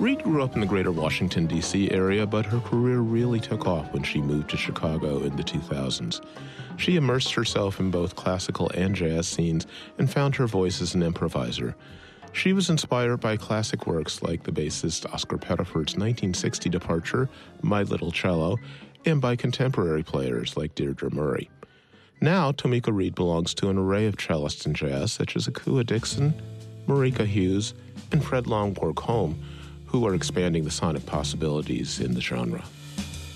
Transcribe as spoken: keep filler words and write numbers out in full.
Reed grew up in the greater Washington, D C area, but her career really took off when she moved to Chicago in the two thousands. She immersed herself in both classical and jazz scenes and found her voice as an improviser. She was inspired by classic works like the bassist Oscar Pettiford's nineteen sixty departure, My Little Cello, and by contemporary players like Deirdre Murray. Now, Tomiko Reed belongs to an array of cellists in jazz such as Akua Dixon, Marika Hughes, and Fred Longborg Holm, who are expanding the sonic possibilities in the genre.